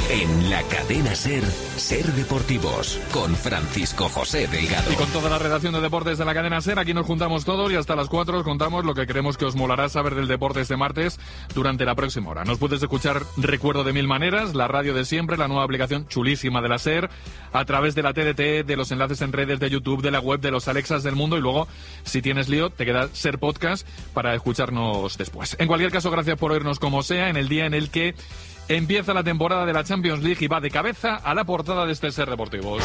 En la cadena SER, Ser Deportivos, con Francisco José Delgado. Y con toda la redacción de deportes de la cadena SER, aquí nos juntamos todos y hasta las 4 os contamos lo que creemos que os molará saber del deporte este martes durante la próxima hora. Nos puedes escuchar, recuerdo, de mil maneras, la radio de siempre, la nueva aplicación chulísima de la SER, a través de la TDT, de los enlaces en redes de YouTube, de la web, de los Alexas del mundo, y luego, si tienes lío, te queda SER Podcast para escucharnos después. En cualquier caso, gracias por oírnos como sea, en el día en el que empieza la temporada de la Champions League y va de cabeza a la portada de este Ser Deportivos.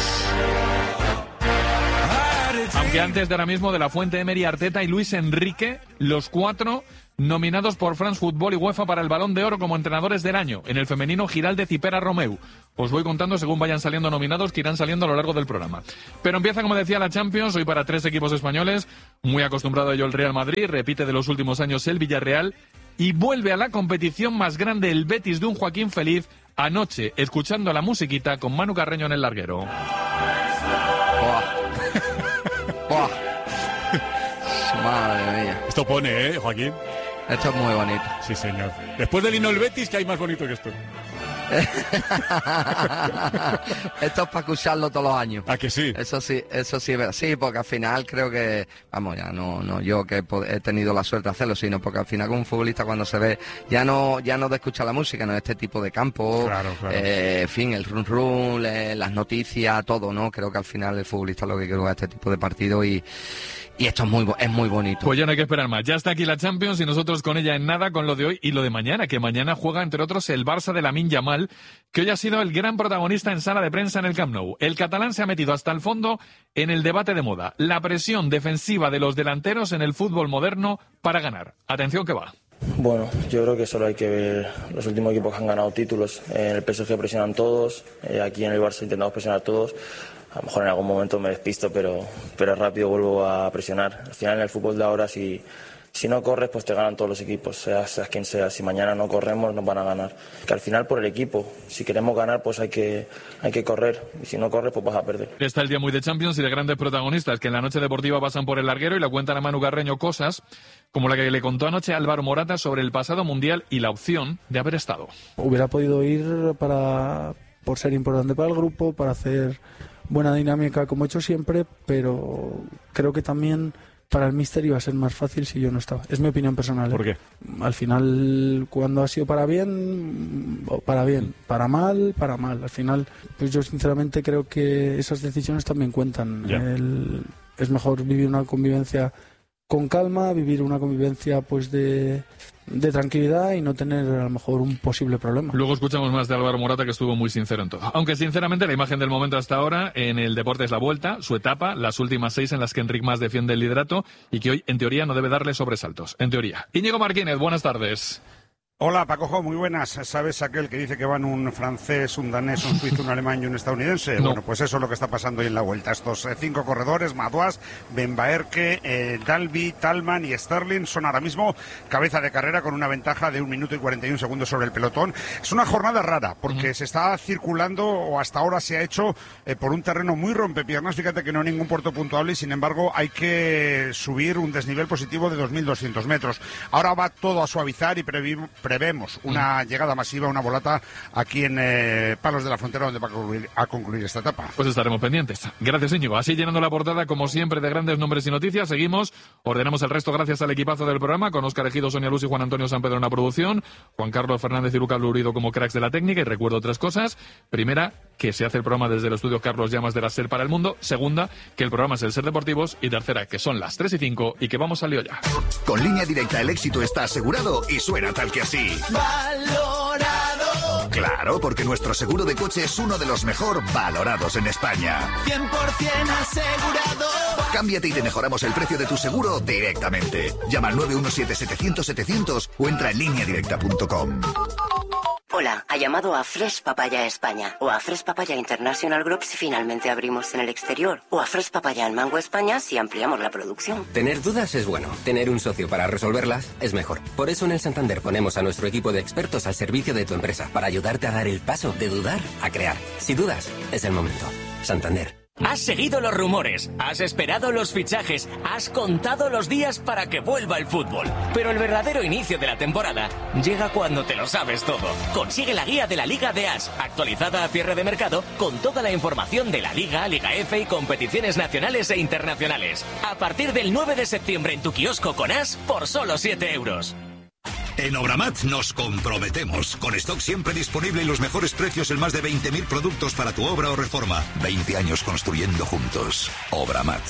Aunque antes de ahora mismo, de la Fuente, Emery, Arteta y Luis Enrique, los 4 nominados por France Football y UEFA para el Balón de Oro como entrenadores del año. En el femenino, Giraldez y Pera Romeu. Os voy contando según vayan saliendo nominados, que irán saliendo a lo largo del programa. Pero empieza, como decía, la Champions, hoy para 3 equipos españoles. Muy acostumbrado a ello el Real Madrid, repite de los últimos años el Villarreal, y vuelve a la competición más grande el Betis de un Joaquín Feliz, anoche, escuchando la musiquita con Manu Carreño en el larguero. Madre mía. Esto pone, Joaquín. Esto es muy bonito. Sí, señor. Después del himno del Betis, ¿qué hay más bonito que esto? Esto es para escucharlo todos los años. ¿A que sí? Eso sí, sí, porque al final creo que, vamos, ya no yo que he tenido la suerte de hacerlo, sino porque al final con un futbolista cuando se ve, ya no de escuchar la música, no, este tipo de campo, claro. En fin, el run, las noticias, todo, ¿no? Creo que al final el futbolista lo que quiere es este tipo de partido y esto es muy bonito. Pues ya no hay que esperar más. Ya está aquí la Champions y nosotros con ella en nada, con lo de hoy y lo de mañana, que mañana juega, entre otros, el Barça de Lamine Yamal, que hoy ha sido el gran protagonista en sala de prensa en el Camp Nou. El catalán se ha metido hasta el fondo en el debate de moda. La presión defensiva de los delanteros en el fútbol moderno para ganar. Atención que va. Bueno, yo creo que solo hay que ver los últimos equipos que han ganado títulos. En el PSG presionan todos, aquí en el Barça intentamos presionar todos. A lo mejor en algún momento me despisto, pero rápido vuelvo a presionar. Al final en el fútbol de ahora, si no corres, pues te ganan todos los equipos, seas quien sea. Si mañana no corremos, nos van a ganar. Que al final por el equipo, si queremos ganar, pues hay que correr. Y si no corres, pues vas a perder. Está el día muy de Champions y de grandes protagonistas que en la noche deportiva pasan por el larguero y le cuentan a Manu Carreño cosas como la que le contó anoche a Álvaro Morata sobre el pasado Mundial y la opción de haber estado. Hubiera podido ir por ser importante para el grupo, para hacer buena dinámica como he hecho siempre, pero creo que también para el míster iba a ser más fácil si yo no estaba. Es mi opinión personal. ¿Por qué? Al final, cuando ha sido para bien, para mal, para mal. Al final, pues yo sinceramente creo que esas decisiones también cuentan. Es mejor vivir una convivencia con calma, vivir una convivencia pues de tranquilidad y no tener a lo mejor un posible problema. Luego escuchamos más de Álvaro Morata, que estuvo muy sincero en todo. Aunque sinceramente la imagen del momento hasta ahora en el deporte es la vuelta, su etapa, las últimas 6 en las que Enric Mas defiende el liderato y que hoy en teoría no debe darle sobresaltos. En teoría. Íñigo Martínez, buenas tardes. Hola, Pacojo, muy buenas. ¿Sabes aquel que dice que van un francés, un danés, un suizo, un alemán y un estadounidense? No. Bueno, pues eso es lo que está pasando hoy en la Vuelta. Estos 5 corredores, Madouas, Ben Baerke, Dalby, Talman y Sterling, son ahora mismo cabeza de carrera con una ventaja de 1 minuto y 41 segundos sobre el pelotón. Es una jornada rara porque se está circulando, o hasta ahora se ha hecho, por un terreno muy rompepiernas. Fíjate que no hay ningún puerto puntuable y, sin embargo, hay que subir un desnivel positivo de 2.200 metros. Ahora va todo a suavizar y prevemos una llegada masiva, una volata aquí en Palos de la Frontera, donde va a concluir esta etapa. Pues estaremos pendientes. Gracias, Íñigo. Así, llenando la portada, como siempre, de grandes nombres y noticias, seguimos. Ordenamos el resto gracias al equipazo del programa, con Óscar Ejido, Sonia Luz y Juan Antonio San Pedro en la producción, Juan Carlos Fernández y Lucas Lurido como cracks de la técnica. Y recuerdo 3 cosas. Primera, que se hace el programa desde el estudio Carlos Llamas de la SER para el mundo. Segunda, que el programa es el Ser Deportivos. Y tercera, que son las 3:05 y que vamos al lío ya. Con Línea Directa el éxito está asegurado y suena tal que así. ¡Valorado! Claro, porque nuestro seguro de coche es uno de los mejor valorados en España. 100% asegurado. Cámbiate y te mejoramos el precio de tu seguro directamente. Llama al 917-700-700 o entra en lineadirecta.com. Hola, ha llamado a Fresh Papaya España o a Fresh Papaya International Group si finalmente abrimos en el exterior, o a Fresh Papaya en Mango España si ampliamos la producción. Tener dudas es bueno, tener un socio para resolverlas es mejor. Por eso en el Santander ponemos a nuestro equipo de expertos al servicio de tu empresa para ayudarte a dar el paso de dudar a crear. Si dudas, es el momento. Santander. Has seguido los rumores, has esperado los fichajes, has contado los días para que vuelva el fútbol. Pero el verdadero inicio de la temporada llega cuando te lo sabes todo. Consigue la guía de la Liga de As, actualizada a cierre de mercado, con toda la información de la Liga, Liga F y competiciones nacionales e internacionales. A partir del 9 de septiembre en tu kiosco con As por solo 7 euros. En Obramat nos comprometemos, con stock siempre disponible y los mejores precios en más de 20.000 productos para tu obra o reforma. 20 años construyendo juntos. Obramat.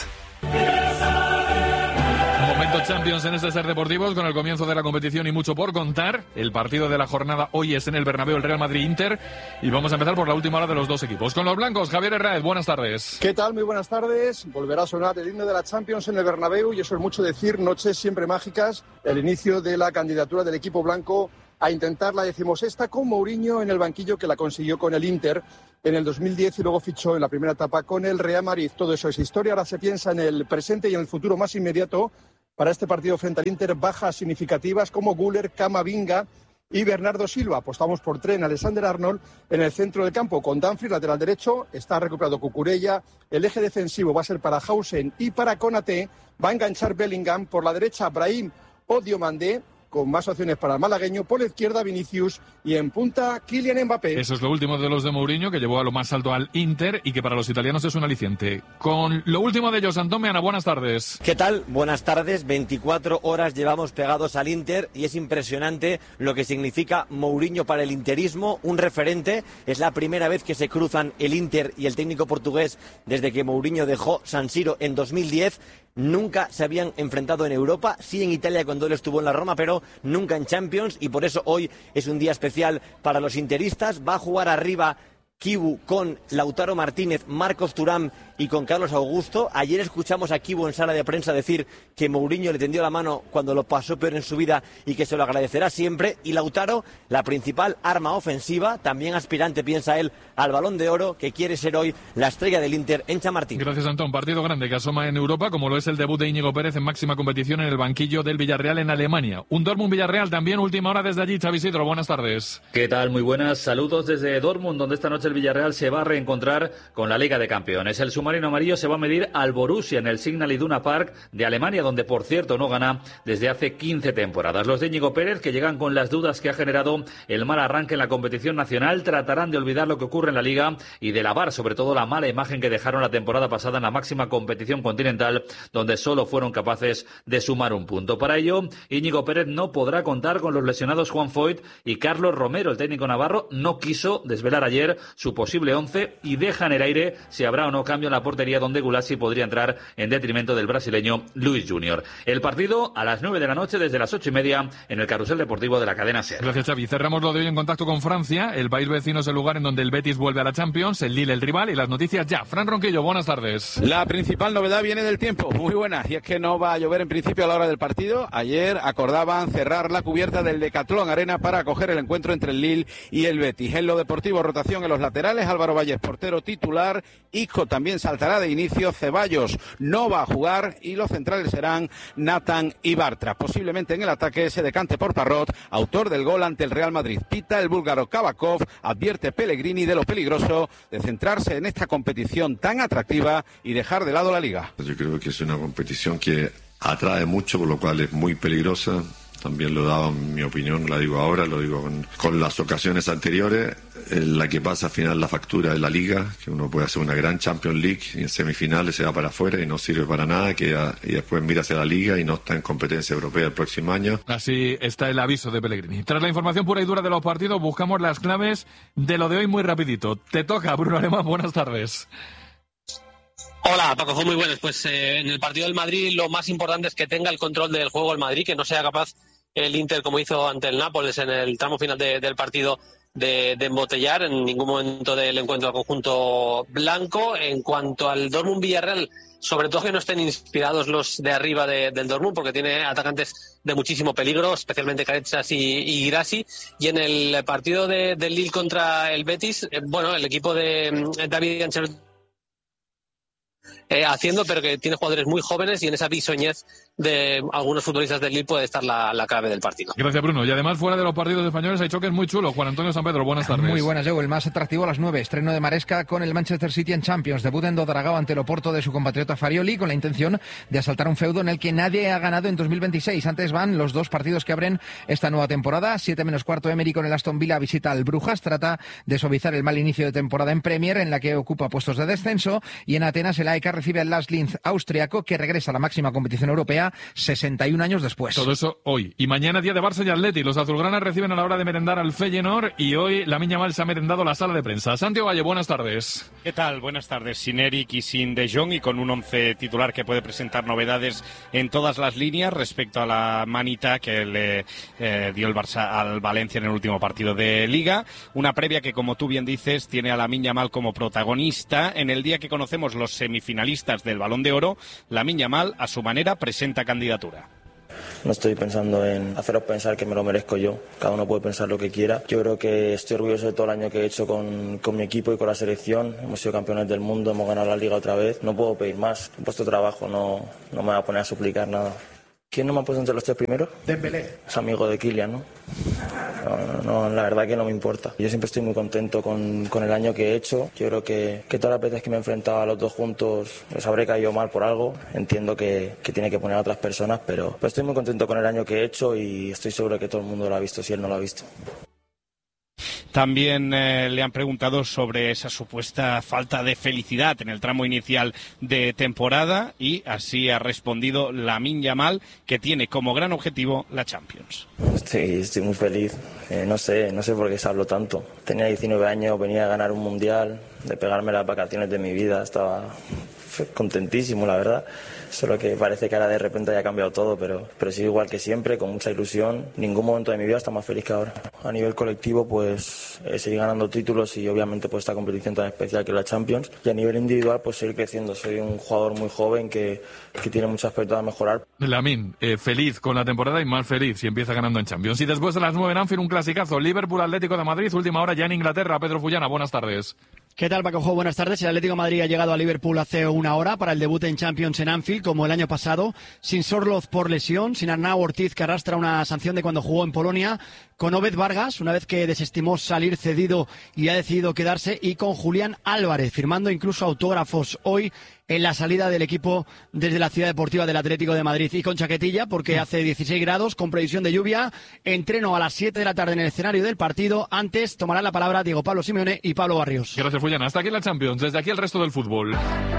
Momento Champions en este Ser Deportivos, con el comienzo de la competición y mucho por contar. El partido de la jornada hoy es en el Bernabéu, el Real Madrid-Inter, y vamos a empezar por la última hora de los dos equipos. Con los blancos, Javier Herráez, buenas tardes. ¿Qué tal? Muy buenas tardes. Volverá a sonar el himno de la Champions en el Bernabéu, y eso es mucho decir, noches siempre mágicas. El inicio de la candidatura del equipo blanco a intentar la 16ª con Mourinho en el banquillo, que la consiguió con el Inter en el 2010 y luego fichó en la primera etapa con el Real Madrid. Todo eso es historia. Ahora se piensa en el presente y en el futuro más inmediato. Para este partido frente al Inter, bajas significativas como Güler, Camavinga y Bernardo Silva. Apostamos por Trent Alexander-Arnold en el centro del campo. Con Dumfries, lateral derecho, está recuperado Cucurella. El eje defensivo va a ser para Hausen y para Konaté. Va a enganchar Bellingham. Por la derecha, Brahim o Diomandé, con más opciones para el malagueño. Por la izquierda, Vinicius, y en punta, Kylian Mbappé. Eso es lo último de los de Mourinho, que llevó a lo más alto al Inter y que para los italianos es un aliciente. Con lo último de ellos, Antón Meana, buenas tardes. ¿Qué tal? Buenas tardes. 24 horas llevamos pegados al Inter y es impresionante lo que significa Mourinho para el interismo, un referente. Es la primera vez que se cruzan el Inter y el técnico portugués desde que Mourinho dejó San Siro en 2010. Nunca se habían enfrentado en Europa, sí en Italia cuando él estuvo en la Roma, pero nunca en Champions, y por eso hoy es un día especial para los interistas. Va a jugar arriba Kibu con Lautaro Martínez, Marcos Thuram y con Carlos Augusto. Ayer escuchamos a Kibu en sala de prensa decir que Mourinho le tendió la mano cuando lo pasó peor en su vida y que se lo agradecerá siempre. Y Lautaro, la principal arma ofensiva, también aspirante, piensa él, al Balón de Oro, que quiere ser hoy la estrella del Inter en Chamartín. Gracias, Antón. Partido grande que asoma en Europa, como lo es el debut de Íñigo Pérez en máxima competición en el banquillo del Villarreal en Alemania. Un Dortmund-Villarreal también, última hora desde allí. Xavi Sidro, buenas tardes. ¿Qué tal? Muy buenas. Saludos desde Dortmund, donde esta noche el Villarreal se va a reencontrar con la Liga de Campeones. El submarino amarillo se va a medir al Borussia en el Signal Iduna Park de Alemania, donde por cierto no gana desde hace 15 temporadas. Los de Íñigo Pérez, que llegan con las dudas que ha generado el mal arranque en la competición nacional, tratarán de olvidar lo que ocurre en la Liga y de lavar sobre todo la mala imagen que dejaron la temporada pasada en la máxima competición continental, donde solo fueron capaces de sumar un punto. Para ello, Íñigo Pérez no podrá contar con los lesionados Juan Foyt y Carlos Romero. El técnico navarro no quiso desvelar ayer su posible 11 y deja en el aire si habrá o no cambio en la portería, donde Gulassi podría entrar en detrimento del brasileño Luis Junior. El partido a las 9 de la noche desde las 8:30 en el Carrusel Deportivo de la cadena SER. Gracias, Xavi. Cerramos lo de hoy en contacto con Francia. El país vecino es el lugar en donde el Betis vuelve a la Champions, el Lille el rival, y las noticias ya. Fran Ronquillo, buenas tardes. La principal novedad viene del tiempo, muy buena, y es que no va a llover en principio a la hora del partido. Ayer acordaban cerrar la cubierta del Decathlon Arena para acoger el encuentro entre el Lille y el Betis. En lo deportivo, rotación en los laterales, Álvaro Valles, portero titular, Isco también saltará de inicio, Ceballos no va a jugar y los centrales serán Nathan y Bartra. Posiblemente en el ataque se decante por Parrot, autor del gol ante el Real Madrid. Pita el búlgaro Kabakov, advierte Pellegrini de lo peligroso de centrarse en esta competición tan atractiva y dejar de lado la Liga. Yo creo que es una competición que atrae mucho, por lo cual es muy peligrosa. También lo daba en mi opinión, la digo ahora, lo digo con las ocasiones anteriores. La que pasa al final la factura de la Liga, que uno puede hacer una gran Champions League y en semifinales se va para afuera y no sirve para nada, y después mira hacia la Liga y no está en competencia europea el próximo año. Así está el aviso de Pellegrini. Tras la información pura y dura de los partidos, buscamos las claves de lo de hoy muy rapidito. Te toca, Bruno Alemán, buenas tardes. Hola, Paco, muy buenas. Pues en el partido del Madrid lo más importante es que tenga el control del juego el Madrid, que no sea capaz el Inter, como hizo ante el Nápoles en el tramo final del partido, de embotellar en ningún momento del encuentro al conjunto blanco. En cuanto al Dortmund-Villarreal, sobre todo que no estén inspirados los de arriba del Dortmund, porque tiene atacantes de muchísimo peligro, especialmente Carechas y Girassi. Y en el partido del Lille contra el Betis, el equipo de David Ancelotti haciendo, pero que tiene jugadores muy jóvenes y en esa bisoñez de algunos futbolistas del Lille puede estar la clave del partido. Gracias, Bruno. Y además, fuera de los partidos españoles hay choques muy chulos. Juan Antonio San Pedro, buenas tardes. Muy buenas, Joe. El más atractivo a las 9. Estreno de Maresca con el Manchester City en Champions. Debut en Dodragao ante el Oporto de su compatriota Farioli con la intención de asaltar un feudo en el que nadie ha ganado en 2026. Antes van los dos partidos que abren esta nueva temporada. 7:15 Emery con el Aston Villa visita al Brujas. Trata de suavizar el mal inicio de temporada en Premier, en la que ocupa puestos de descenso. Y en Atenas el AEK recibe al Last Linz austriaco, que regresa a la máxima competición europea 61 años después. Todo eso hoy. Y mañana día de Barça y Atleti. Los azulgranas reciben a la hora de merendar al Feyenoord y hoy Lamine Yamal se ha merendado la sala de prensa. Santiago Valle, buenas tardes. ¿Qué tal? Buenas tardes. Sin Eric y sin De Jong y con un 11 titular que puede presentar novedades en todas las líneas respecto a la manita que le dio el Barça al Valencia en el último partido de Liga. Una previa que, como tú bien dices, tiene a Lamine Yamal como protagonista. En el día que conocemos los semifinalistas del Balón de Oro, Lamine Yamal, a su manera, presenta candidatura. No estoy pensando en haceros pensar que me lo merezco yo. Cada uno puede pensar lo que quiera. Yo creo que estoy orgulloso de todo el año que he hecho con mi equipo y con la selección. Hemos sido campeones del mundo, hemos ganado la Liga otra vez. No puedo pedir más. He puesto trabajo, no me voy a poner a suplicar nada. ¿Quién no me ha puesto entre los 3 primeros? Dembélé. Es amigo de Kylian, ¿no? No, la verdad que no me importa. Yo siempre estoy muy contento con el año que he hecho. Yo creo que todas las veces que me he enfrentado a los dos juntos les habré caído mal por algo. Entiendo que tiene que poner a otras personas, pero estoy muy contento con el año que he hecho y estoy seguro que todo el mundo lo ha visto si él no lo ha visto. También le han preguntado sobre esa supuesta falta de felicidad en el tramo inicial de temporada y así ha respondido Lamine Yamal, que tiene como gran objetivo la Champions. Estoy muy feliz. No sé por qué se habló tanto. Tenía 19 años, venía a ganar un mundial, de pegarme las vacaciones de mi vida. Estaba contentísimo, la verdad. Solo que parece que ahora de repente haya cambiado todo, pero sigo igual que siempre, con mucha ilusión. Ningún momento de mi vida está más feliz que ahora. A nivel colectivo, pues seguir ganando títulos y obviamente pues esta competición tan especial que es la Champions. Y a nivel individual, pues seguir creciendo. Soy un jugador muy joven que tiene mucho aspecto a mejorar. Lamine, feliz con la temporada y más feliz si empieza ganando en Champions. Y después de las 9 en Anfield, un clasicazo. Liverpool Atlético de Madrid, última hora ya en Inglaterra. Pedro Fullana, buenas tardes. ¿Qué tal, Paco? Buenas tardes. El Atlético de Madrid ha llegado a Liverpool hace una hora para el debut en Champions en Anfield, como el año pasado, sin Sorloth por lesión, sin Arnau Ortiz, que arrastra una sanción de cuando jugó en Polonia, con Obed Vargas, una vez que desestimó salir cedido y ha decidido quedarse, y con Julián Álvarez, firmando incluso autógrafos hoy en la salida del equipo desde la Ciudad Deportiva del Atlético de Madrid, y con chaquetilla porque hace 16 grados, con previsión de lluvia. Entreno a las 7 de la tarde en el escenario del partido. Antes tomarán la palabra Diego Pablo Simeone y Pablo Barrios. Gracias, Fullana. Hasta aquí la Champions, desde aquí el resto del fútbol.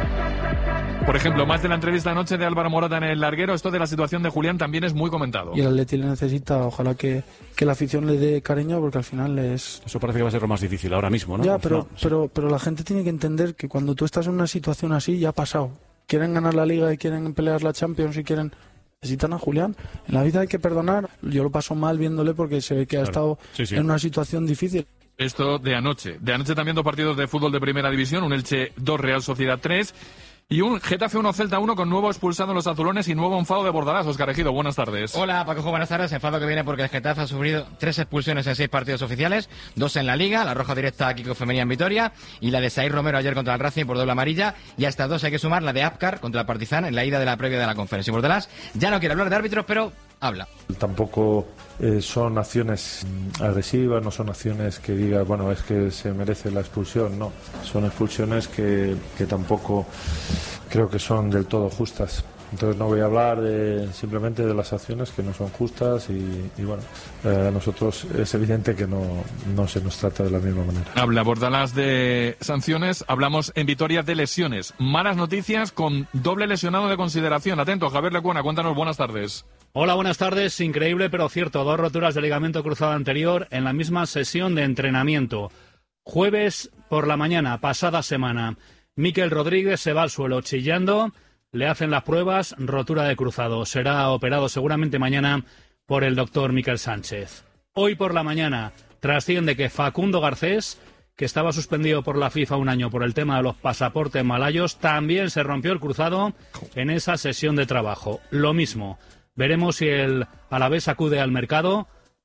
Por ejemplo, más de la entrevista anoche de Álvaro Morata en el larguero, esto de la situación de Julián también es muy comentado. Y el Atleti le necesita, ojalá que la afición le dé cariño, porque al final es... Eso parece que va a ser lo más difícil ahora mismo, ¿no? Ya, pero la gente tiene que entender que cuando tú estás en una situación así, ya ha pasado. Quieren ganar la Liga y quieren pelear la Champions y necesitan a Julián. En la vida hay que perdonar. Yo lo paso mal viéndole porque se ve que ha estado en una situación difícil. Esto de anoche. De anoche también 2 partidos de fútbol de Primera División, un Elche 2, Real Sociedad 3... Y un Getafe 1, Celta 1 con nuevo expulsado en los azulones y nuevo enfado de Bordalás. Óscar Ejido, buenas tardes. Hola, Paco, buenas tardes. Enfado que viene porque el Getafe ha sufrido 3 expulsiones en 6 partidos oficiales, 2 en la Liga, la roja directa a Kiko Femenía en Vitoria y la de Saír Romero ayer contra el Racing por doble amarilla, y a estas 2 hay que sumar la de Apcar contra el Partizan en la ida de la previa de la conferencia. Y Bordalás ya no quiere hablar de árbitros, pero habla. Tampoco son acciones agresivas, no son acciones que diga, bueno, es que se merece la expulsión, no. Son expulsiones que tampoco creo que son del todo justas. Entonces no voy a hablar simplemente de las acciones que no son justas y bueno, a nosotros es evidente que no se nos trata de la misma manera. Habla Bordalás de sanciones, hablamos en Vitoria de lesiones. Malas noticias con doble lesionado de consideración. Atento, Javier Lecuona, cuéntanos, buenas tardes. Hola, buenas tardes. Increíble pero cierto, 2 roturas de ligamento cruzado anterior en la misma sesión de entrenamiento. Jueves por la mañana, pasada semana, Mikel Rodríguez se va al suelo chillando, le hacen las pruebas, rotura de cruzado. Será operado seguramente mañana por el doctor Miquel Sánchez. Hoy por la mañana trasciende que Facundo Garcés, que estaba suspendido por la FIFA un año por el tema de los pasaportes malayos, también se rompió el cruzado en esa sesión de trabajo. Lo mismo. Veremos si el Alavés acude al mercado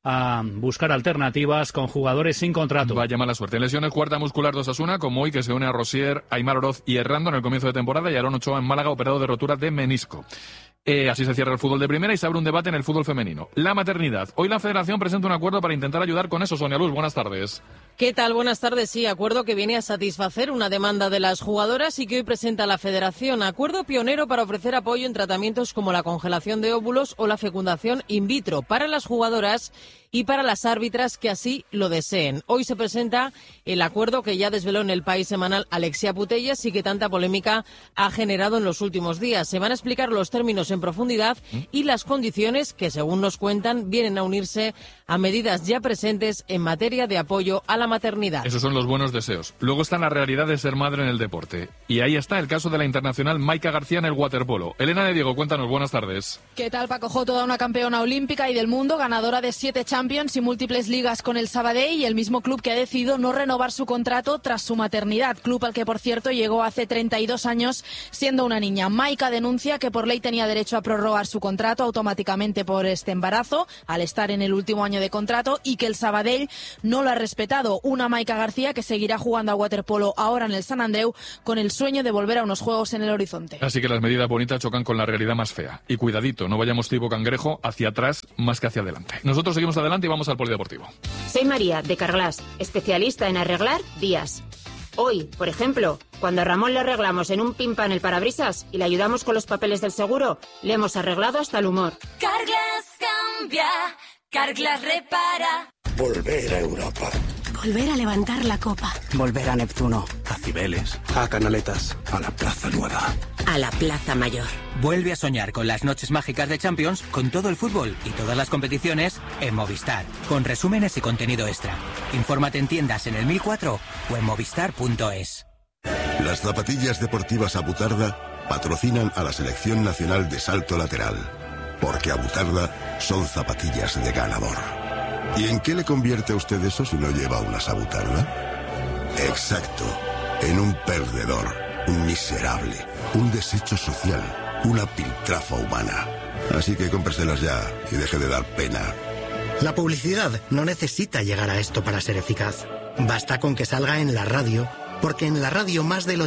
a buscar alternativas con jugadores sin contrato. Vaya mala suerte. Lesiones cuarta muscular de Osasuna, como hoy, que se une a Rosier, Aimar Oroz y Errando en el comienzo de temporada, y Aarón Ochoa en Málaga, operado de rotura de menisco. Así se cierra el fútbol de primera y se abre un debate en el fútbol femenino. La maternidad. Hoy la Federación presenta un acuerdo para intentar ayudar con eso. Sonia Luz, buenas tardes. ¿Qué tal? Buenas tardes. Sí, acuerdo que viene a satisfacer una demanda de las jugadoras y que hoy presenta la Federación. Acuerdo pionero para ofrecer apoyo en tratamientos como la congelación de óvulos o la fecundación in vitro para las jugadoras y para las árbitras que así lo deseen. Hoy se presenta el acuerdo que ya desveló en El País semanal Alexia Putellas y que tanta polémica ha generado en los últimos días. Se van a explicar los términos en profundidad y las condiciones que, según nos cuentan, vienen a unirse a medidas ya presentes en materia de apoyo a la maternidad. Esos son los buenos deseos. Luego está la realidad de ser madre en el deporte. Y ahí está el caso de la internacional Maika García en el waterpolo. Elena de Diego, cuéntanos, buenas tardes. ¿Qué tal, Paco? Toda una campeona olímpica y del mundo, ganadora de 7 Champions y múltiples ligas con el Sabadell, y el mismo club que ha decidido no renovar su contrato tras su maternidad. Club al que, por cierto, llegó hace 32 años siendo una niña. Maika denuncia que por ley tenía derecho a prorrogar su contrato automáticamente por este embarazo, al estar en el último año de contrato, y que el Sabadell no lo ha respetado. Una Maika García que seguirá jugando a waterpolo ahora en el Sant Andreu con el sueño de volver a unos juegos en el horizonte. Así que las medidas bonitas chocan con la realidad más fea. Y cuidadito, no vayamos tipo cangrejo hacia atrás más que hacia adelante. Nosotros seguimos adelante y vamos al polideportivo. Soy María, de Carglass, especialista en arreglar vías. Hoy, por ejemplo, cuando a Ramón le arreglamos en un pimpan el parabrisas y le ayudamos con los papeles del seguro, le hemos arreglado hasta el humor. Carglass cambia, Carglass repara. Volver a Europa. Volver a levantar la copa. Volver a Neptuno. A Cibeles. A Canaletas. A la Plaza Nueva. A la Plaza Mayor. Vuelve a soñar con las noches mágicas de Champions, con todo el fútbol y todas las competiciones en Movistar, con resúmenes y contenido extra. Infórmate en tiendas en el 1004 o en movistar.es. Las zapatillas deportivas Abutarda patrocinan a la Selección Nacional de Salto Lateral, porque Abutarda son zapatillas de ganador. ¿Y en qué le convierte a usted eso si no lleva una Abutarda? Exacto, en un perdedor, un miserable, un desecho social, una piltrafa humana. Así que cómpreselas ya y deje de dar pena. La publicidad no necesita llegar a esto para ser eficaz. Basta con que salga en la radio, porque en la radio más del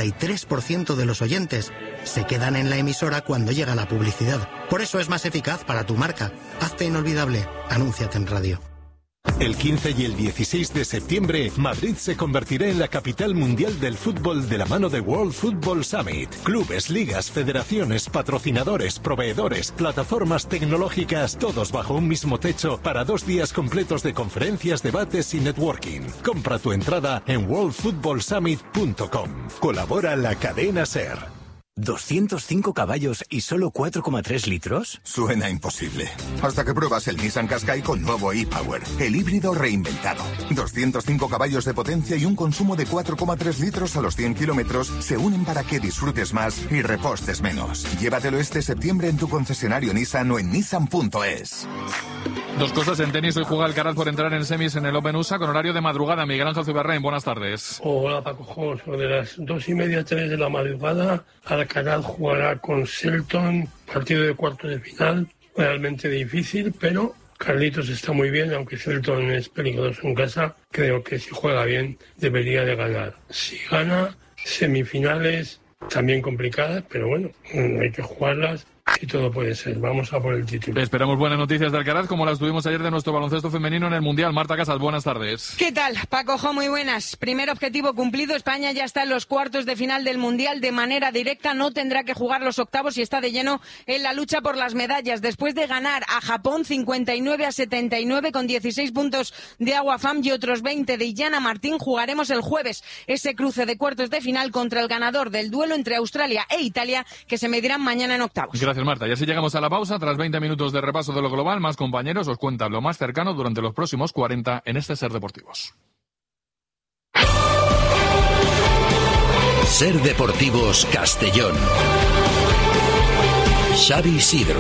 83% de los oyentes se quedan en la emisora cuando llega la publicidad. Por eso es más eficaz para tu marca. Hazte inolvidable. Anúnciate en radio. El 15 y el 16 de septiembre, Madrid se convertirá en la capital mundial del fútbol de la mano de World Football Summit. Clubes, ligas, federaciones, patrocinadores, proveedores, plataformas tecnológicas, todos bajo un mismo techo para 2 días completos de conferencias, debates y networking. Compra tu entrada en worldfootballsummit.com. Colabora la cadena SER. ¿205 caballos y solo 4,3 litros? Suena imposible. Hasta que pruebas el Nissan Qashqai con nuevo e-Power, el híbrido reinventado. 205 caballos de potencia y un consumo de 4,3 litros a los 100 kilómetros se unen para que disfrutes más y repostes menos. Llévatelo este septiembre en tu concesionario Nissan o en nissan.es. Dos cosas en tenis. Hoy juega Alcaraz por entrar en semis en el Open USA con horario de madrugada. Miguel Ángel Zuberrain, buenas tardes. Hola, Paco. Sobre las 2:30, 3 de la madrugada, Alcaraz jugará con Shelton, partido de cuartos de final, realmente difícil, pero Carlitos está muy bien, aunque Shelton es peligroso en casa. Creo que si juega bien debería de ganar. Si gana, semifinales también complicadas, pero bueno, hay que jugarlas. Y todo puede ser. Vamos a por el título. Esperamos buenas noticias de Alcaraz, como las tuvimos ayer de nuestro baloncesto femenino en el Mundial. Marta Casas, buenas tardes. ¿Qué tal, Paco? Muy buenas. Primer objetivo cumplido. España ya está en los cuartos de final del Mundial de manera directa. No tendrá que jugar los octavos y está de lleno en la lucha por las medallas. Después de ganar a Japón 59-79 con 16 puntos de Agua Fam y otros 20 de Illana Martín, jugaremos el jueves ese cruce de cuartos de final contra el ganador del duelo entre Australia e Italia, que se medirán mañana en octavos. Gracias, Marta. Y así llegamos a la pausa. Tras 20 minutos de repaso de lo global, más compañeros os cuentan lo más cercano durante los próximos 40 en este Ser Deportivos. Ser Deportivos Castellón. Xavi Isidro.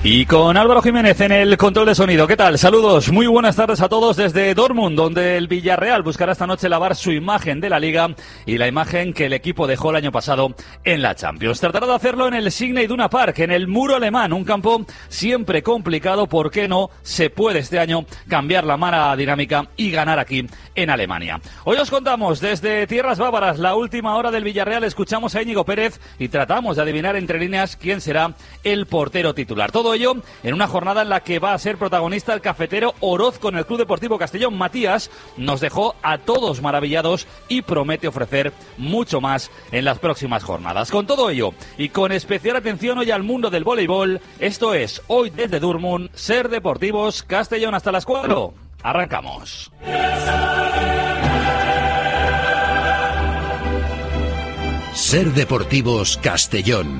Y con Álvaro Jiménez en el control de sonido. ¿Qué tal? Saludos, muy buenas tardes a todos desde Dortmund, donde el Villarreal buscará esta noche lavar su imagen de la Liga y la imagen que el equipo dejó el año pasado en la Champions. Tratará de hacerlo en el Signal Iduna Park, en el muro alemán, un campo siempre complicado. ¿Por qué no se puede este año cambiar la mala dinámica y ganar aquí en Alemania? Hoy os contamos desde tierras bávaras la última hora del Villarreal. Escuchamos a Íñigo Pérez y tratamos de adivinar entre líneas quién será el portero titular. Todo ello en una jornada en la que va a ser protagonista el cafetero Oroz con el Club Deportivo Castellón. Matías nos dejó a todos maravillados y promete ofrecer mucho más en las próximas jornadas. Con todo ello y con especial atención hoy al mundo del voleibol, esto es Hoy desde Dortmund, Ser Deportivos Castellón. Hasta las 4. Arrancamos. Ser Deportivos Castellón.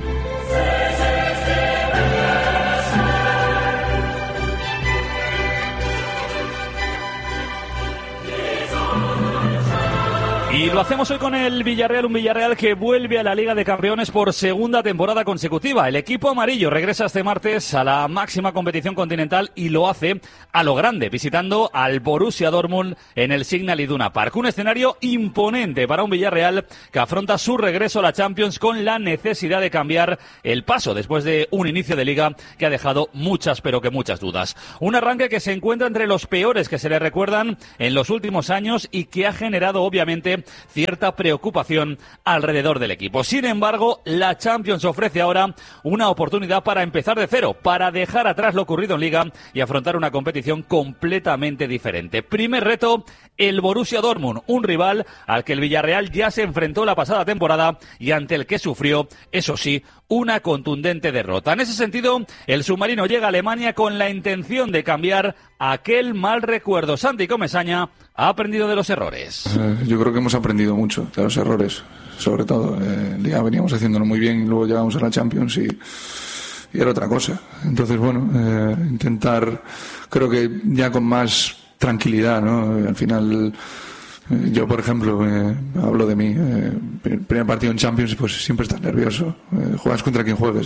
Y lo hacemos hoy con el Villarreal, un Villarreal que vuelve a la Liga de Campeones por segunda temporada consecutiva. El equipo amarillo regresa este martes a la máxima competición continental y lo hace a lo grande, visitando al Borussia Dortmund en el Signal Iduna Park. Un escenario imponente para un Villarreal que afronta su regreso a la Champions con la necesidad de cambiar el paso después de un inicio de Liga que ha dejado muchas, pero que muchas dudas. Un arranque que se encuentra entre los peores que se le recuerdan en los últimos años y que ha generado, obviamente, cierta preocupación alrededor del equipo. Sin embargo, la Champions ofrece ahora una oportunidad para empezar de cero, para dejar atrás lo ocurrido en Liga y afrontar una competición completamente diferente. Primer reto, el Borussia Dortmund, un rival al que el Villarreal ya se enfrentó la pasada temporada y ante el que sufrió, eso sí, una contundente derrota. En ese sentido, el submarino llega a Alemania con la intención de cambiar aquel mal recuerdo. Santi Comesaña ha aprendido de los errores. Yo creo que hemos aprendido mucho de los errores, sobre todo. En Liga veníamos haciéndolo muy bien y luego llegamos a la Champions y era otra cosa. Entonces, bueno, intentar, creo que ya con más tranquilidad, ¿no? Al final, yo, por ejemplo, hablo de mí. El primer partido en Champions, pues siempre estás nervioso. Juegas contra quien juegues.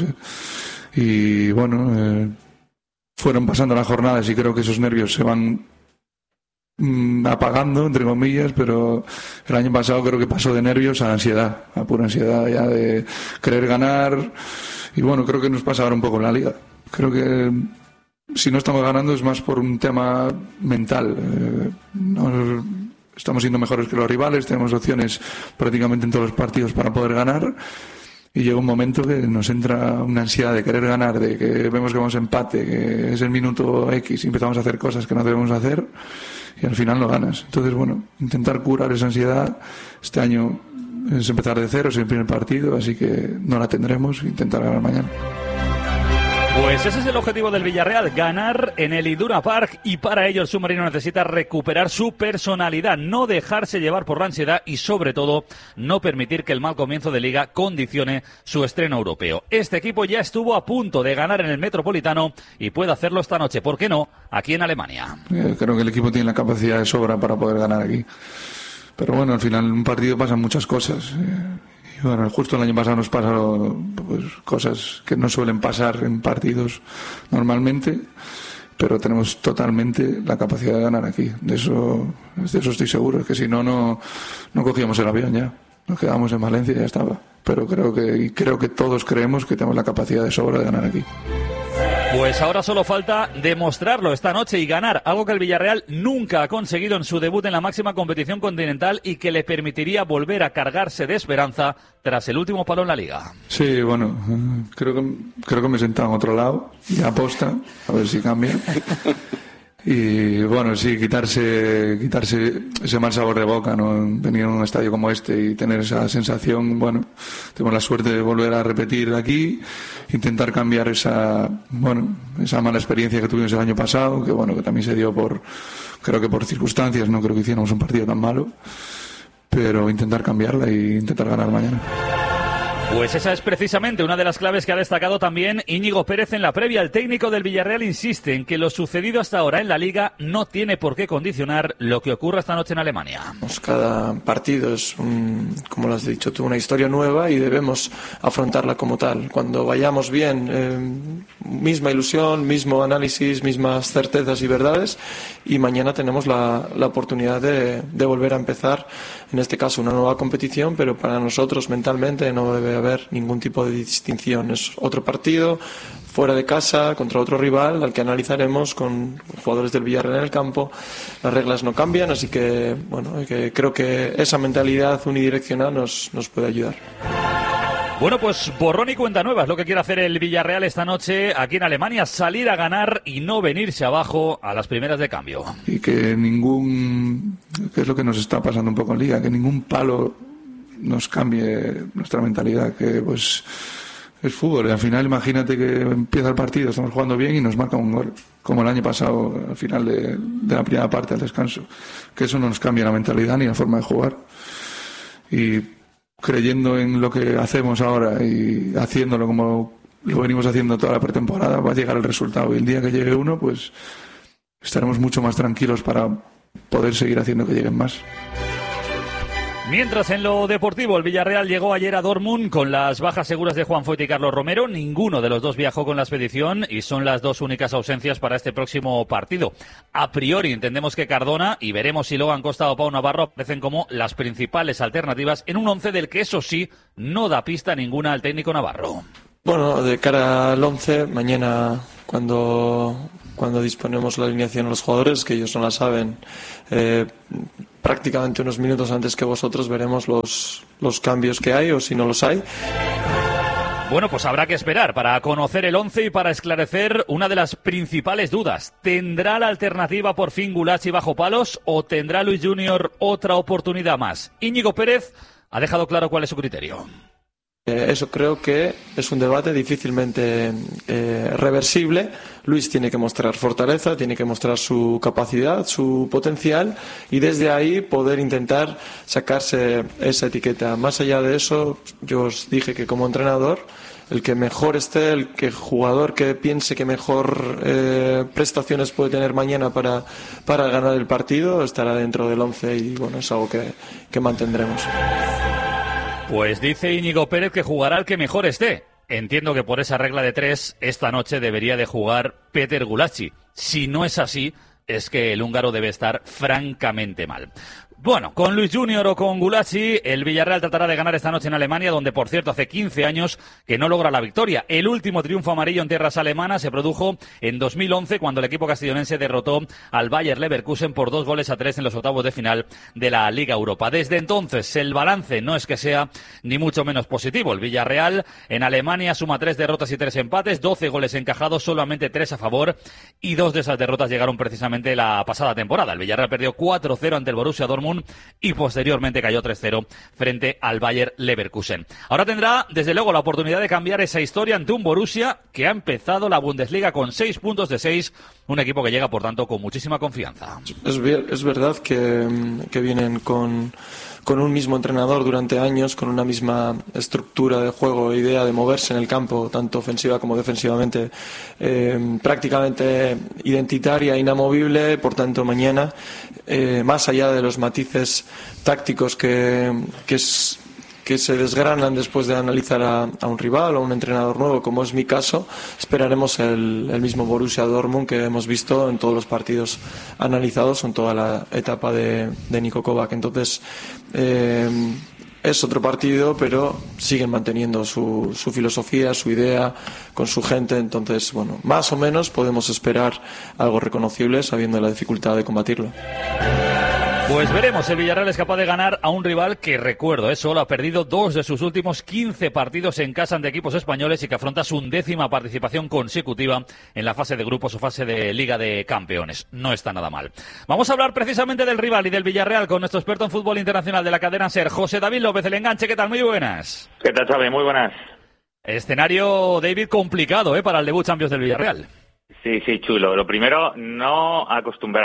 Y bueno, fueron pasando las jornadas y creo que esos nervios se van apagando, entre comillas, pero el año pasado creo que pasó de nervios a ansiedad, a pura ansiedad ya de querer ganar. Y bueno, creo que nos pasa ahora un poco en la Liga. Creo que si no estamos ganando es más por un tema mental. Estamos siendo mejores que los rivales, tenemos opciones prácticamente en todos los partidos para poder ganar y llega un momento que nos entra una ansiedad de querer ganar, de que vemos que vamos a empate, que es el minuto X y empezamos a hacer cosas que no debemos hacer y al final no ganas. Entonces, bueno, intentar curar esa ansiedad. Este año es empezar de cero, es el primer partido, así que no la tendremos, intentar ganar mañana. Pues ese es el objetivo del Villarreal, ganar en el Iduna Park, y para ello el submarino necesita recuperar su personalidad, no dejarse llevar por la ansiedad y sobre todo no permitir que el mal comienzo de Liga condicione su estreno europeo. Este equipo ya estuvo a punto de ganar en el Metropolitano y puede hacerlo esta noche, ¿por qué no?, aquí en Alemania. Creo que el equipo tiene la capacidad de sobra para poder ganar aquí. Pero bueno, al final en un partido pasan muchas cosas. Y bueno, justo el año pasado nos pasaron pues, cosas que no suelen pasar en partidos normalmente, pero tenemos totalmente la capacidad de ganar aquí. De eso estoy seguro. Es que si no, no cogíamos el avión ya. Nos quedábamos en Valencia y ya estaba. Pero creo que todos creemos que tenemos la capacidad de sobra de ganar aquí. Pues ahora solo falta demostrarlo esta noche y ganar, algo que el Villarreal nunca ha conseguido en su debut en la máxima competición continental y que le permitiría volver a cargarse de esperanza tras el último palo en la Liga. Sí, bueno, creo que me he sentado en otro lado y aposta, a ver si cambia. Y bueno, sí, quitarse ese mal sabor de boca, ¿no? Venir a un estadio como este y tener esa sensación, bueno, tenemos la suerte de volver a repetir aquí, intentar cambiar esa mala experiencia que tuvimos el año pasado, que bueno, que también se dio creo que por circunstancias, no creo que hiciéramos un partido tan malo, pero intentar cambiarla e intentar ganar mañana. Pues esa es precisamente una de las claves que ha destacado también Íñigo Pérez en la previa. El técnico del Villarreal insiste en que lo sucedido hasta ahora en la Liga no tiene por qué condicionar lo que ocurra esta noche en Alemania. Cada partido es, como lo has dicho tú, una historia nueva y debemos afrontarla como tal. Cuando vayamos bien, misma ilusión, mismo análisis, mismas certezas y verdades, y mañana tenemos la oportunidad de volver a empezar, en este caso una nueva competición, pero para nosotros mentalmente no debe haber ningún tipo de distinción. Es otro partido fuera de casa contra otro rival al que analizaremos con jugadores del Villarreal en el campo. Las reglas no cambian, así que creo que esa mentalidad unidireccional nos puede ayudar. Bueno, pues borrón y cuenta nueva es lo que quiere hacer el Villarreal esta noche aquí en Alemania, salir a ganar y no venirse abajo a las primeras de cambio. Y que que es lo que nos está pasando un poco en Liga, que ningún palo nos cambie nuestra mentalidad, que pues es fútbol y al final imagínate que empieza el partido, estamos jugando bien y nos marca un gol, como el año pasado al final de la primera parte al descanso, que eso no nos cambia la mentalidad ni la forma de jugar, y creyendo en lo que hacemos ahora y haciéndolo como lo venimos haciendo toda la pretemporada, va a llegar el resultado, y el día que llegue uno pues estaremos mucho más tranquilos para poder seguir haciendo que lleguen más. Mientras en lo deportivo, el Villarreal llegó ayer a Dortmund con las bajas seguras de Juan Foyt y Carlos Romero. Ninguno de los dos viajó con la expedición y son las dos únicas ausencias para este próximo partido. A priori entendemos que Cardona y veremos si Logan Costa o Pau Navarro aparecen como las principales alternativas en un once del que eso sí no da pista ninguna al técnico navarro. Bueno, de cara al 11, mañana cuando disponemos la alineación a los jugadores, que ellos no la saben, prácticamente unos minutos antes que vosotros veremos los cambios que hay o si no los hay. Bueno, pues habrá que esperar para conocer el 11 y para esclarecer una de las principales dudas. ¿Tendrá la alternativa por fin Gulacsi bajo palos o tendrá Luis Junior otra oportunidad más? Íñigo Pérez ha dejado claro cuál es su criterio. Eso creo que es un debate difícilmente reversible. Luis tiene que mostrar fortaleza, tiene que mostrar su capacidad, su potencial, y desde ahí poder intentar sacarse esa etiqueta. Más allá de eso, yo os dije que como entrenador, el que mejor esté, el jugador que piense que mejor prestaciones puede tener mañana para ganar el partido, estará dentro del 11, y bueno, es algo que mantendremos. Pues dice Íñigo Pérez que jugará el que mejor esté. Entiendo que por esa regla de 3, esta noche debería de jugar Peter Gulacsi. Si no es así, es que el húngaro debe estar francamente mal. Bueno, con Luis Junior o con Gulacsi, el Villarreal tratará de ganar esta noche en Alemania, donde, por cierto, hace 15 años que no logra la victoria. El último triunfo amarillo en tierras alemanas se produjo en 2011, cuando el equipo castellonense derrotó al Bayer Leverkusen por 2-3 en los octavos de final de la Liga Europa. Desde entonces, el balance no es que sea ni mucho menos positivo. El Villarreal en Alemania suma 3 derrotas y 3 empates, 12 goles encajados, solamente 3 a favor, y 2 de esas derrotas llegaron precisamente la pasada temporada. El Villarreal perdió 4-0 ante el Borussia Dortmund y posteriormente cayó 3-0 frente al Bayer Leverkusen. Ahora tendrá, desde luego, la oportunidad de cambiar esa historia ante un Borussia que ha empezado la Bundesliga con 6 puntos de 6, un equipo que llega, por tanto, con muchísima confianza. Es verdad que vienen con un mismo entrenador durante años, con una misma estructura de juego, idea de moverse en el campo, tanto ofensiva como defensivamente, prácticamente identitaria, inamovible. Por tanto, mañana, más allá de los matices tácticos que se desgranan después de analizar a un rival o a un entrenador nuevo, como es mi caso, esperaremos el mismo Borussia Dortmund que hemos visto en todos los partidos analizados en toda la etapa de Niko Kovac. Entonces, es otro partido, pero siguen manteniendo su filosofía, su idea, con su gente. Entonces, bueno, más o menos podemos esperar algo reconocible, sabiendo la dificultad de combatirlo. Pues veremos, el Villarreal es capaz de ganar a un rival que, recuerdo, solo ha perdido 2 de sus últimos 15 partidos en casa ante equipos españoles y que afronta su 10ª participación consecutiva en la fase de grupos o fase de Liga de Campeones. No está nada mal. Vamos a hablar precisamente del rival y del Villarreal con nuestro experto en fútbol internacional de la cadena SER, José David López, el Enganche. ¿Qué tal? Muy buenas. ¿Qué tal, Xavi? Muy buenas. Escenario, David, complicado para el debut Champions del Villarreal. Sí, chulo. Lo primero, no acostumbrarse.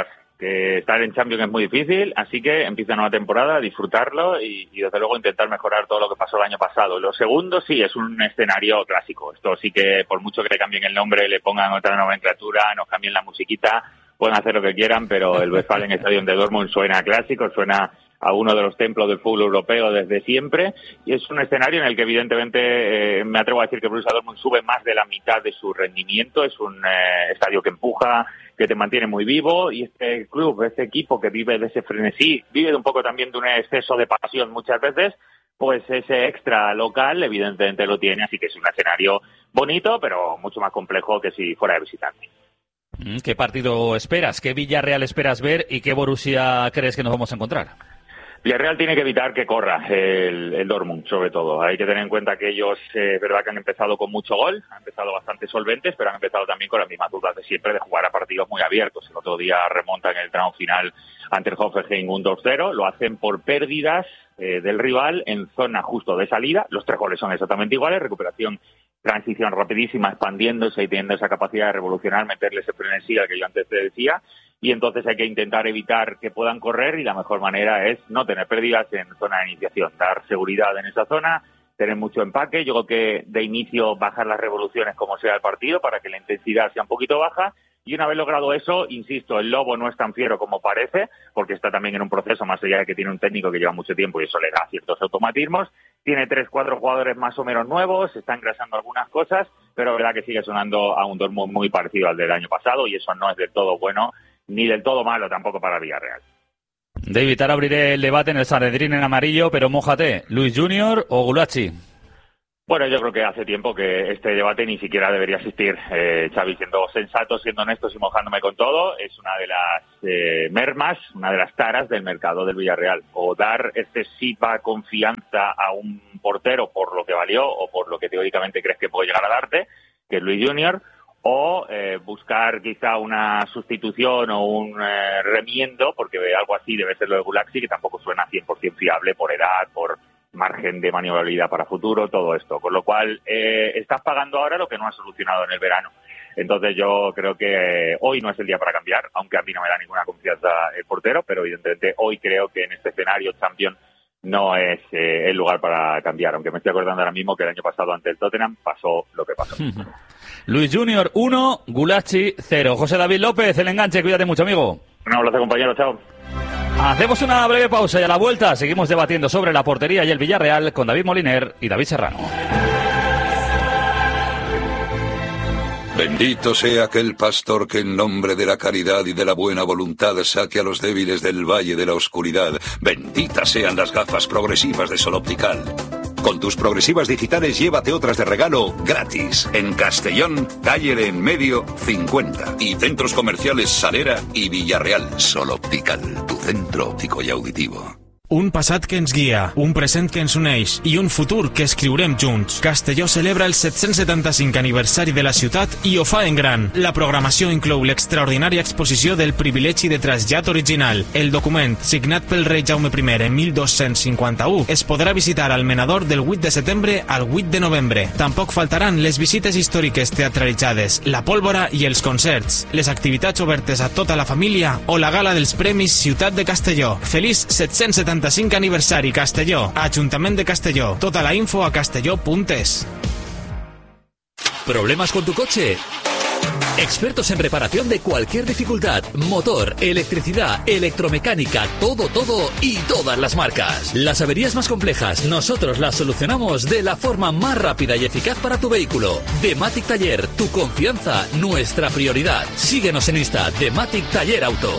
que estar en Champions es muy difícil, así que empieza nueva temporada, disfrutarlo y desde luego intentar mejorar todo lo que pasó el año pasado. Lo segundo sí es un escenario clásico. Esto sí que por mucho que le cambien el nombre, le pongan otra nomenclatura, nos cambien la musiquita, pueden hacer lo que quieran, pero el Westfalen Stadium de Dortmund suena clásico, suena a uno de los templos del fútbol europeo desde siempre, y es un escenario en el que evidentemente me atrevo a decir que Borussia Dortmund sube más de la mitad de su rendimiento. Es un estadio que empuja, que te mantiene muy vivo, y este club, este equipo que vive de ese frenesí, vive de un poco también de un exceso de pasión muchas veces, pues ese extra local evidentemente lo tiene, así que es un escenario bonito, pero mucho más complejo que si fuera de visitante. ¿Qué partido esperas? ¿Qué Villarreal esperas ver y qué Borussia crees que nos vamos a encontrar? Villarreal tiene que evitar que corra el Dortmund, sobre todo. Hay que tener en cuenta que ellos, es verdad que han empezado con mucho gol, han empezado bastante solventes, pero han empezado también con las mismas dudas de siempre de jugar a partidos muy abiertos. El otro día remontan el tramo final ante el Hoffenheim un 2-0, lo hacen por pérdidas del rival en zona justo de salida. Los 3 goles son exactamente iguales, recuperación, transición rapidísima, expandiéndose y teniendo esa capacidad de revolucionar, meterle ese frenesí al que yo antes te decía. Y entonces hay que intentar evitar que puedan correr, y la mejor manera es no tener pérdidas en zona de iniciación, dar seguridad en esa zona, tener mucho empaque. Yo creo que de inicio bajar las revoluciones como sea el partido para que la intensidad sea un poquito baja, y una vez logrado eso, insisto, el Lobo no es tan fiero como parece, porque está también en un proceso, más allá de que tiene un técnico que lleva mucho tiempo y eso le da ciertos automatismos. Tiene 3-4 jugadores más o menos nuevos, está engrasando algunas cosas, pero es verdad que sigue sonando a un Dortmund muy parecido al del año pasado, y eso no es del todo bueno ni del todo malo tampoco para Villarreal. David, ahora abriré el debate en el Sanedrín en amarillo, pero mójate, ¿Luis Junior o Gulacsi? Bueno, yo creo que hace tiempo que este debate ni siquiera debería existir. Xavi, siendo sensato, siendo honestos y mojándome con todo, es una de las mermas, una de las taras del mercado del Villarreal. O dar excesiva confianza a un portero por lo que valió o por lo que teóricamente crees que puede llegar a darte, que es Luis Junior, o buscar quizá una sustitución o un remiendo, porque algo así debe ser lo de Gulacsi, que tampoco suena 100% fiable por edad, por margen de maniobrabilidad para futuro, todo esto. Con lo cual, estás pagando ahora lo que no has solucionado en el verano. Entonces yo creo que hoy no es el día para cambiar, aunque a mí no me da ninguna confianza el portero, pero evidentemente hoy creo que en este escenario Champions no es el lugar para cambiar, aunque me estoy acordando ahora mismo que el año pasado ante el Tottenham pasó lo que pasó. Luis Junior 1, Gulacsi 0. José David López, el enganche, cuídate mucho, amigo. Un abrazo, compañero, chao. Hacemos una breve pausa y a la vuelta seguimos debatiendo sobre la portería y el Villarreal con David Moliner y David Serrano. Bendito sea aquel pastor que en nombre de la caridad y de la buena voluntad saque a los débiles del valle de la oscuridad. Benditas sean las gafas progresivas de Sol Optical. Con tus progresivas digitales llévate otras de regalo gratis. En Castellón, calle de en medio 50. Y centros comerciales Salera y Villarreal. Sol Optical, tu centro óptico y auditivo. Un passat que ens guia, un present que ens uneix i un futur que escriurem junts. Castelló celebra el 775 aniversari de la ciutat i ho fa en gran. La programació inclou l'extraordinària exposició del privilegi de trasllat original. El document, signat pel rei Jaume I en 1251, es podrà visitar al menador del 8 de setembre al 8 de novembre. Tampoc faltaran les visites històriques teatralitzades, la pólvora i els concerts, les activitats obertes a tota la família o la gala dels Premis Ciutat de Castelló. Feliç 775 aniversari Castelló, Ajuntament de Castelló. Tota la info a castelló.es. ¿Problemas con tu coche? Expertos en reparación de cualquier dificultad, motor, electricidad, electromecánica, todo y todas las marcas. Las averías más complejas, nosotros las solucionamos de la forma más rápida y eficaz para tu vehículo. Dematic Taller, tu confianza, nuestra prioridad. Síguenos en Insta, Dematic Taller Auto.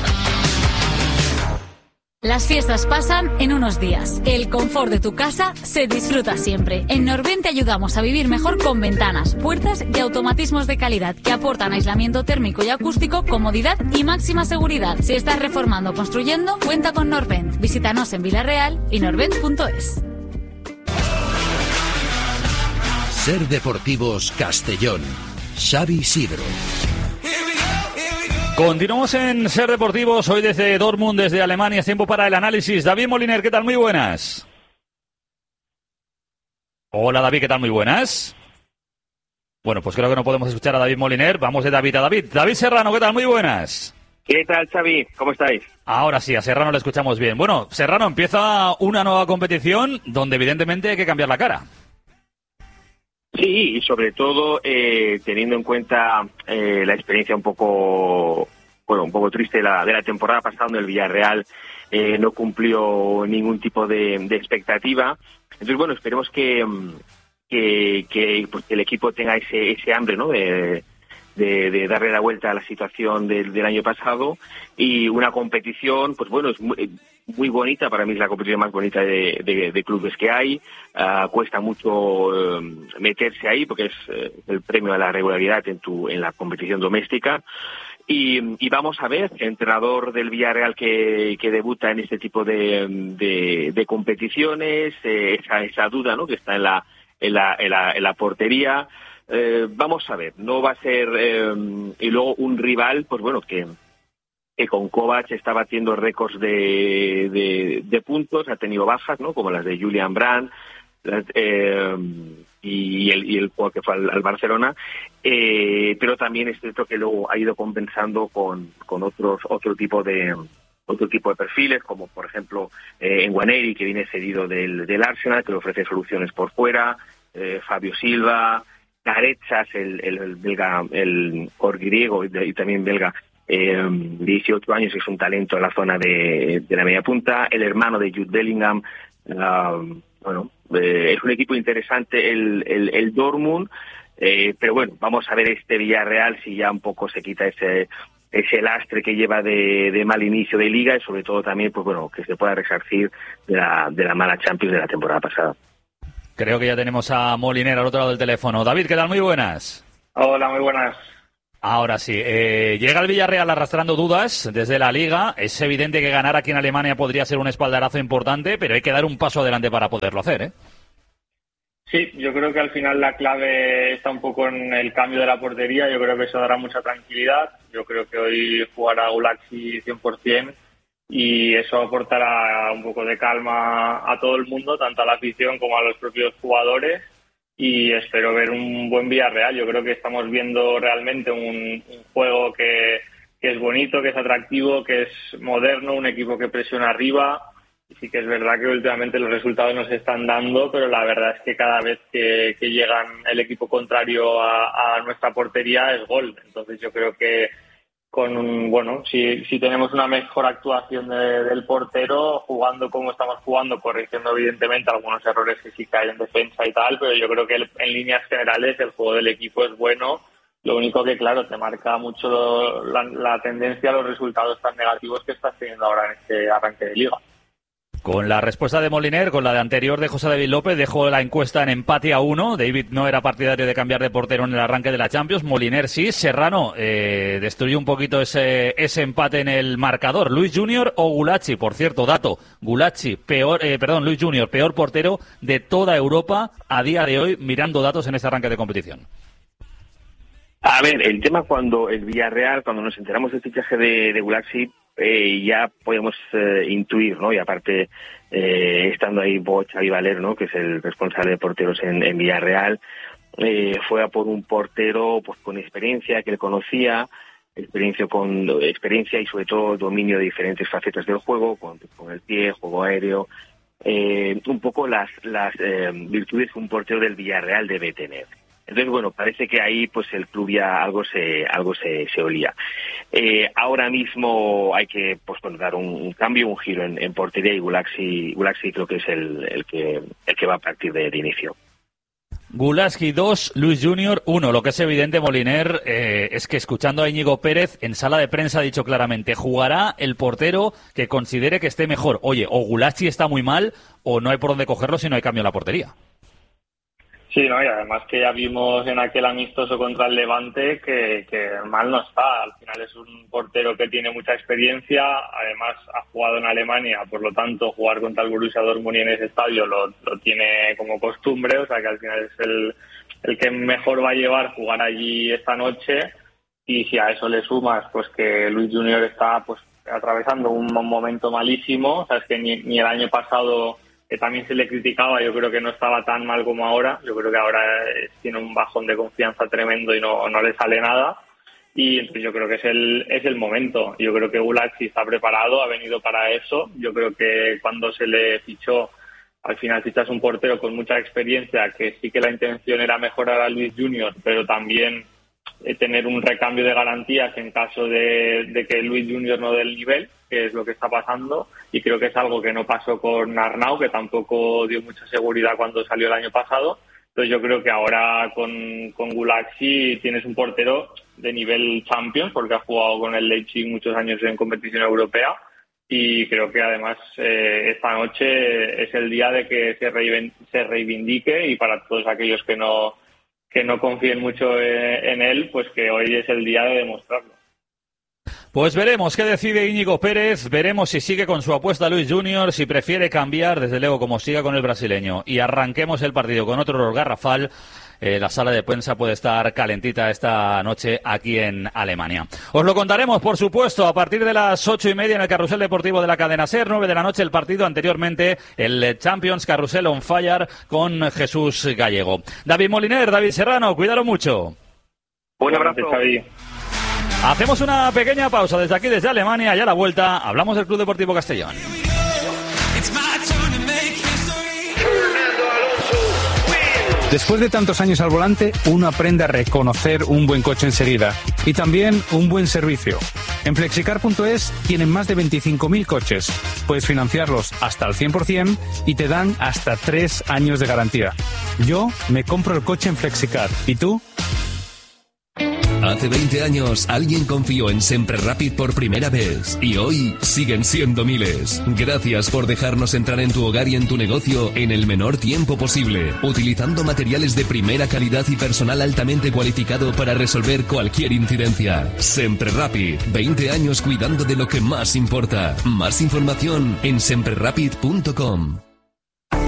Las fiestas pasan en unos días. El confort de tu casa se disfruta siempre. En Norvent te ayudamos a vivir mejor con ventanas, puertas y automatismos de calidad que aportan aislamiento térmico y acústico, comodidad y máxima seguridad. Si estás reformando o construyendo, cuenta con Norvent. Visítanos en Villarreal y norvent.es. Ser Deportivos Castellón. Xavi Isidro. Continuamos en Ser Deportivos, hoy desde Dortmund, desde Alemania. Es tiempo para el análisis. David Moliner, ¿qué tal? Muy buenas. Hola, David, ¿qué tal? Muy buenas. Bueno, pues creo que no podemos escuchar a David Moliner. Vamos de David a David. David Serrano, ¿qué tal? Muy buenas. ¿Qué tal, Xavi? ¿Cómo estáis? Ahora sí, a Serrano le escuchamos bien. Bueno, Serrano, empieza una nueva competición donde evidentemente hay que cambiar la cara. Sí, y sobre todo teniendo en cuenta la experiencia un poco triste de la temporada pasada, donde el Villarreal no cumplió ningún tipo de expectativa. Entonces, bueno, esperemos que el equipo tenga ese hambre, ¿no?, de darle la vuelta a la situación del año pasado, y una competición, pues bueno, es muy bonita. Para mí es la competición más bonita de clubes que hay. Cuesta mucho meterse ahí porque es el premio a la regularidad en la competición doméstica. Y vamos a ver, entrenador del Villarreal que debuta en este tipo de competiciones, esa duda, ¿no?, que está en la portería. Vamos a ver, no va a ser y luego un rival, pues bueno, que con Kovac está batiendo récords de puntos, ha tenido bajas, ¿no?, como las de Julian Brandt y el jugador que fue al Barcelona, pero también es cierto que luego ha ido compensando con otro tipo de perfiles, como por ejemplo Nwaneri, que viene cedido del Arsenal, que le ofrece soluciones por fuera, Fabio Silva, Carechas, el belga, el griego y también belga, 18 años, que es un talento en la zona de la media punta, el hermano de Jude Bellingham. Es un equipo interesante el Dortmund, pero bueno, vamos a ver este Villarreal si ya un poco se quita ese lastre que lleva de mal inicio de liga, y sobre todo también, pues bueno, que se pueda resarcir de la mala Champions de la temporada pasada. Creo que ya tenemos a Moliner al otro lado del teléfono. David, ¿qué tal? Muy buenas. Hola, muy buenas. Ahora sí. Llega el Villarreal arrastrando dudas desde la Liga. Es evidente que ganar aquí en Alemania podría ser un espaldarazo importante, pero hay que dar un paso adelante para poderlo hacer, ¿eh? Sí, yo creo que al final la clave está un poco en el cambio de la portería. Yo creo que eso dará mucha tranquilidad. Yo creo que hoy jugará Gulacsi 100%. Y eso aportará un poco de calma a todo el mundo, tanto a la afición como a los propios jugadores, y espero ver un buen Villarreal. Yo creo que estamos viendo realmente un juego que es bonito, que es atractivo, que es moderno, un equipo que presiona arriba. Y sí que es verdad que últimamente los resultados nos están dando, pero la verdad es que cada vez que llegan el equipo contrario a nuestra portería es gol. Entonces yo creo que si tenemos una mejor actuación del portero, jugando como estamos jugando, corrigiendo evidentemente algunos errores que sí que hay en defensa y tal, pero yo creo que en líneas generales el juego del equipo es bueno. Lo único que, claro, te marca mucho la tendencia a los resultados tan negativos que estás teniendo ahora en este arranque de liga. Con la respuesta de Moliner, con la de anterior de José David López, dejó la encuesta en empate a 1. David no era partidario de cambiar de portero en el arranque de la Champions. Moliner sí. Serrano destruyó un poquito ese empate en el marcador. ¿Luis Junior o Gulacsi? Por cierto, dato. Gulacsi, Luis Junior, peor portero de toda Europa a día de hoy, mirando datos en este arranque de competición. A ver, el tema cuando el Villarreal, cuando nos enteramos del fichaje de Gulacsi, ya podemos intuir, ¿no? Y aparte, estando ahí Xavi Valer, ¿no?, que es el responsable de porteros en Villarreal, fue a por un portero pues con experiencia, que él conocía, experiencia y sobre todo dominio de diferentes facetas del juego, con el pie, juego aéreo, un poco las virtudes que un portero del Villarreal debe tener. Entonces, bueno, parece que ahí pues el club ya algo se olía. Ahora mismo hay que dar un cambio, un giro en portería, y Gulacsi creo que es el que va a partir de inicio. Gulacsi 2, Luis Junior 1. Lo que es evidente, Moliner, es que escuchando a Íñigo Pérez en sala de prensa ha dicho claramente: jugará el portero que considere que esté mejor. Oye, o Gulacsi está muy mal o no hay por dónde cogerlo si no hay cambio en la portería. Sí, ¿no? Y además que ya vimos en aquel amistoso contra el Levante que mal no está. Al final es un portero que tiene mucha experiencia, además ha jugado en Alemania, por lo tanto jugar contra el Borussia Dortmund en ese estadio lo tiene como costumbre, o sea que al final es el que mejor va a llevar jugar allí esta noche. Y si a eso le sumas pues que Luis Junior está pues atravesando un momento malísimo, o sea, es que ni el año pasado, que también se le criticaba, yo creo que no estaba tan mal como ahora. Yo creo que ahora tiene un bajón de confianza tremendo y no le sale nada. y entonces yo creo que es el momento. Yo creo que Gulacsi está preparado, ha venido para eso. Yo creo que cuando se le fichó, al final fichas un portero con mucha experiencia, que sí que la intención era mejorar a Luis Junior, pero también tener un recambio de garantías en caso de que Luis Junior no dé el nivel, que es lo que está pasando, y creo que es algo que no pasó con Arnau, que tampoco dio mucha seguridad cuando salió el año pasado. Entonces yo creo que ahora con Gulacsi tienes un portero de nivel Champions, porque ha jugado con el Leipzig muchos años en competición europea, y creo que además esta noche es el día de que se reivindique, y para todos aquellos que no confíen mucho en él, pues que hoy es el día de demostrarlo. Pues veremos qué decide Íñigo Pérez, veremos si sigue con su apuesta a Luis Junior, si prefiere cambiar, desde luego como siga con el brasileño, y arranquemos el partido con otro garrafal. La sala de prensa puede estar calentita esta noche aquí en Alemania. Os lo contaremos, por supuesto, a partir de las 8:30 en el Carrusel Deportivo de la cadena SER, 9 de la noche el partido, anteriormente el Champions Carrusel on Fire con Jesús Gallego. David Moliner, David Serrano, cuidaros mucho. Un abrazo. Hacemos una pequeña pausa desde aquí, desde Alemania, y a la vuelta hablamos del Club Deportivo Castellón. Después de tantos años al volante, uno aprende a reconocer un buen coche enseguida y también un buen servicio. En Flexicar.es tienen más de 25.000 coches. Puedes financiarlos hasta el 100% y te dan hasta 3 años de garantía. Yo me compro el coche en Flexicar. ¿Y tú? Hace 20 años alguien confió en Sempre Rapid por primera vez y hoy siguen siendo miles. Gracias por dejarnos entrar en tu hogar y en tu negocio en el menor tiempo posible, utilizando materiales de primera calidad y personal altamente cualificado para resolver cualquier incidencia. Sempre Rapid, 20 años cuidando de lo que más importa. Más información en semprerapid.com.